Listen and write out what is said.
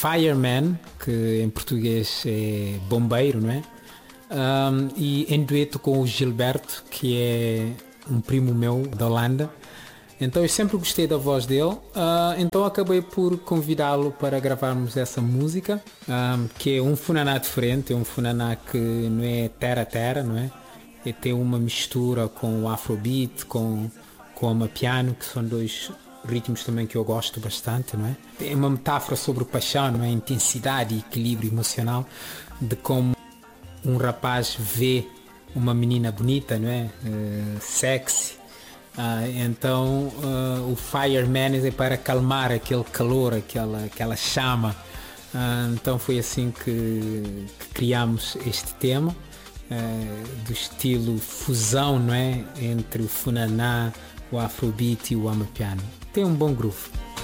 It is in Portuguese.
Fireman, que em português é bombeiro, não é? E em dueto com o Gilberto, que é um primo meu da Holanda. Então eu sempre gostei da voz dele, então acabei por convidá-lo para gravarmos essa música, que é um funaná diferente, é um funaná que não é terra-terra, não é? E tem uma mistura com o afrobeat, com o amapiano, que são dois ritmos também que eu gosto bastante, não é? É uma metáfora sobre paixão, não é? Intensidade e equilíbrio emocional, de como um rapaz vê uma menina bonita, não é? Sexy. Então o Fireman é para acalmar aquele calor, aquela chama. Então foi assim que criamos este tema, do estilo fusão, não é? Entre o funaná, o afrobeat e o amapiano. Tem um bom groove.